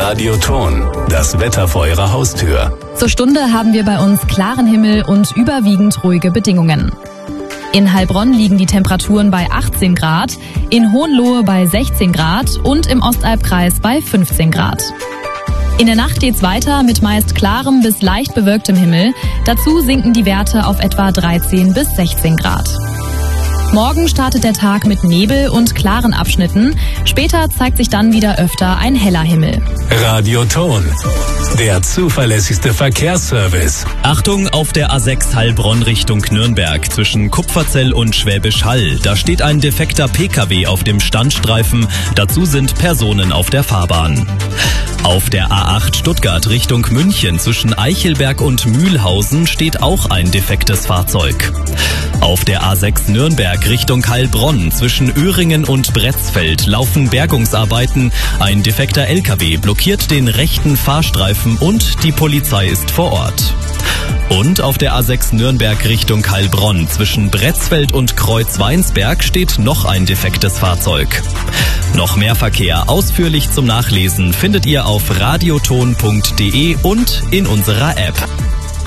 Radioton, das Wetter vor Ihrer Haustür. Zur Stunde haben wir bei uns klaren Himmel und überwiegend ruhige Bedingungen. In Heilbronn liegen die Temperaturen bei 18 Grad, in Hohenlohe bei 16 Grad und im Ostalbkreis bei 15 Grad. In der Nacht geht's weiter mit meist klarem bis leicht bewölktem Himmel. Dazu sinken die Werte auf etwa 13 bis 16 Grad. Morgen startet der Tag mit Nebel und klaren Abschnitten. Später zeigt sich dann wieder öfter ein heller Himmel. Radioton, der zuverlässigste Verkehrsservice. Achtung auf der A6 Heilbronn Richtung Nürnberg zwischen Kupferzell und Schwäbisch Hall. Da steht ein defekter PKW auf dem Standstreifen. Dazu sind Personen auf der Fahrbahn. Auf der A8 Stuttgart Richtung München zwischen Eichelberg und Mühlhausen steht auch ein defektes Fahrzeug. Auf der A6 Nürnberg Richtung Heilbronn zwischen Öhringen und Bretzfeld laufen Bergungsarbeiten. Ein defekter LKW blockiert den rechten Fahrstreifen und die Polizei ist vor Ort. Und auf der A6 Nürnberg Richtung Heilbronn zwischen Bretzfeld und Kreuzweinsberg steht noch ein defektes Fahrzeug. Noch mehr Verkehr ausführlich zum Nachlesen findet ihr auf radioton.de und in unserer App.